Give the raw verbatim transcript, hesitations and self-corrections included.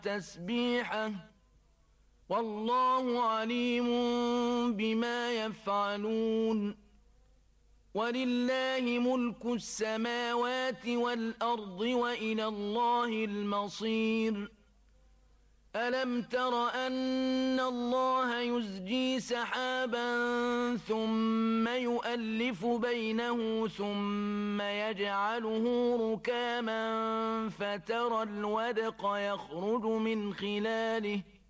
تسبيحه والله عليم بما يفعلون. ولله ملك السماوات والأرض وإلى الله المصير. ألم تر أن الله يزجي سحابا ثم يؤلف بينه ثم يجعله ركاما فترى الودق يخرج من خلاله